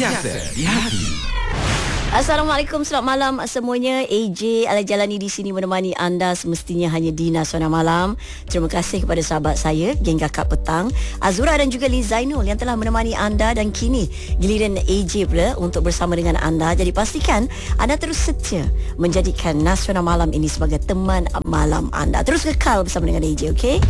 Sentiasa di hati. Assalamualaikum, selamat malam semuanya. AJ Al-Jalani di sini menemani anda semestinya hanya di Nasional Malam. Terima kasih kepada sahabat saya, geng Kakak Petang, Azura dan juga Liz Zainul yang telah menemani anda, dan kini giliran AJ pula untuk bersama dengan anda. Jadi pastikan anda terus setia menjadikan Nasional Malam ini sebagai teman malam anda. Terus kekal bersama dengan AJ, okey?